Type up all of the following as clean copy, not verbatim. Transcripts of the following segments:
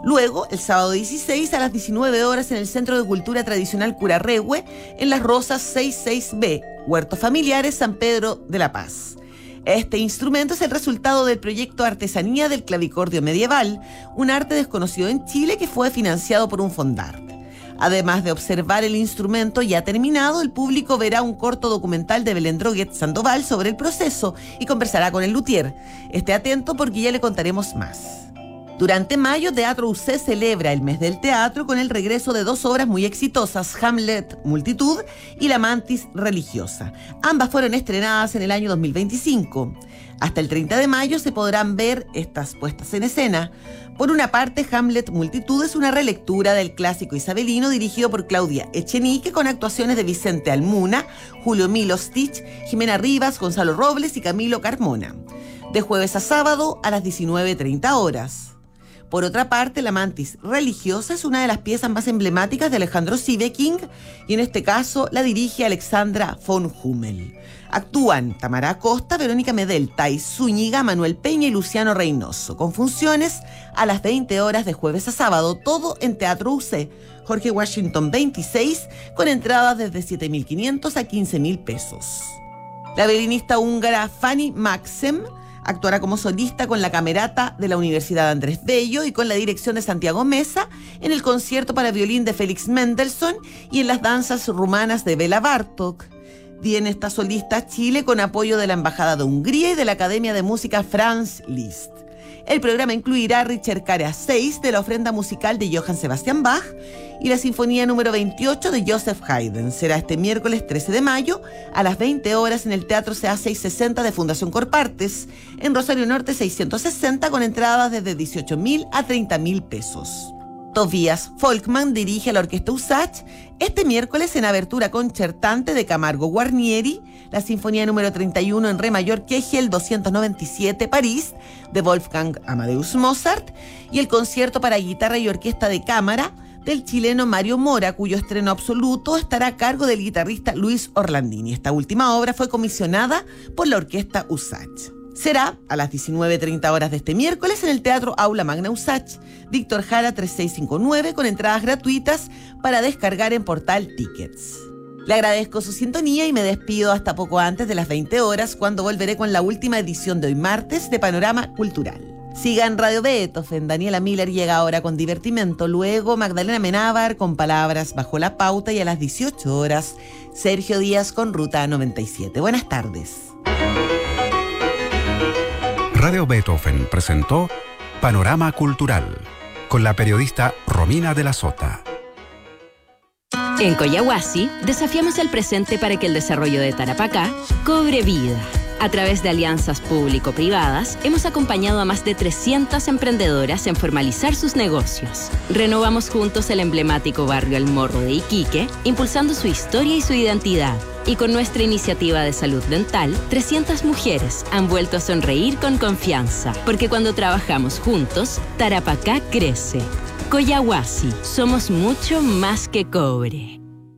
Luego, el sábado 16 a las 19 horas en el Centro de Cultura Tradicional Curarrehue, en Las Rosas 66B, Huertos Familiares, San Pedro de la Paz. Este instrumento es el resultado del proyecto Artesanía del Clavicordio Medieval, un arte desconocido en Chile que fue financiado por un Fondart. Además de observar el instrumento ya terminado, el público verá un corto documental de Belén Droguet Sandoval sobre el proceso y conversará con el luthier. Esté atento porque ya le contaremos más. Durante mayo, Teatro UC celebra el mes del teatro con el regreso de 2 obras muy exitosas, Hamlet Multitud y La Mantis Religiosa. Ambas fueron estrenadas en el año 2025. Hasta el 30 de mayo se podrán ver estas puestas en escena. Por una parte, Hamlet Multitud es una relectura del clásico isabelino dirigido por Claudia Echenique con actuaciones de Vicente Almuna, Julio Milostich, Jimena Rivas, Gonzalo Robles y Camilo Carmona. De jueves a sábado a las 19:30 horas. Por otra parte, La Mantis Religiosa es una de las piezas más emblemáticas de Alejandro Sieveking y en este caso la dirige Alexandra von Hummel. Actúan Tamara Acosta, Verónica Medel, Thais Zúñiga, Manuel Peña y Luciano Reynoso, con funciones a las 20 horas de jueves a sábado, todo en Teatro UC, Jorge Washington 26, con entradas desde 7.500 a 15.000 pesos. La violinista húngara Fanny Maxem actuará como solista con la Camerata de la Universidad Andrés Bello y con la dirección de Santiago Mesa en el concierto para violín de Félix Mendelssohn y en las danzas rumanas de Bela Bartók. Viene esta solista a Chile con apoyo de la Embajada de Hungría y de la Academia de Música Franz Liszt. El programa incluirá Richard Cara 6 de la ofrenda musical de Johann Sebastian Bach y la Sinfonía número 28 de Joseph Haydn. Será este miércoles 13 de mayo a las 20 horas en el Teatro CA 660 de Fundación Corpartes, en Rosario Norte 660, con entradas desde 18.000 a 30.000 pesos. Tobias Folkman dirige a la Orquesta Usach este miércoles en abertura concertante de Camargo Guarnieri, la Sinfonía número 31 en Re mayor Kegel 297 París de Wolfgang Amadeus Mozart y el concierto para guitarra y orquesta de cámara del chileno Mario Mora, cuyo estreno absoluto estará a cargo del guitarrista Luis Orlandini. Esta última obra fue comisionada por la Orquesta Usach. Será a las 19:30 horas de este miércoles en el Teatro Aula Magna Usach, Víctor Jara 3659, con entradas gratuitas para descargar en Portal Tickets. Le agradezco su sintonía y me despido hasta poco antes de las 20 horas, cuando volveré con la última edición de hoy martes de Panorama Cultural. Sigan Radio Beethoven. Daniela Miller llega ahora con Divertimento, luego Magdalena Menábar con Palabras bajo la pauta y a las 18 horas Sergio Díaz con Ruta 97. Buenas tardes. Radio Beethoven presentó Panorama Cultural con la periodista Romina de la Sota. En Collahuasi desafiamos el presente para que el desarrollo de Tarapacá cobre vida. A través de alianzas público-privadas, hemos acompañado a más de 300 emprendedoras en formalizar sus negocios. Renovamos juntos el emblemático barrio El Morro de Iquique, impulsando su historia y su identidad. Y con nuestra iniciativa de salud dental, 300 mujeres han vuelto a sonreír con confianza. Porque cuando trabajamos juntos, Tarapacá crece. Collahuasi, somos mucho más que cobre.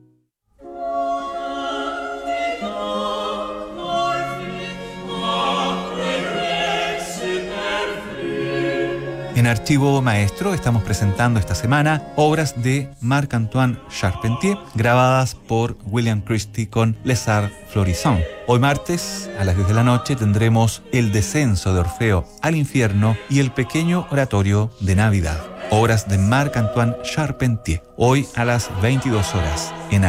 En Archivo Maestro estamos presentando esta semana obras de Marc-Antoine Charpentier grabadas por William Christie con Les Arts Florissants. Hoy martes a las 10 de la noche tendremos El descenso de Orfeo al infierno y El pequeño oratorio de Navidad. Obras de Marc-Antoine Charpentier. Hoy a las 22 horas en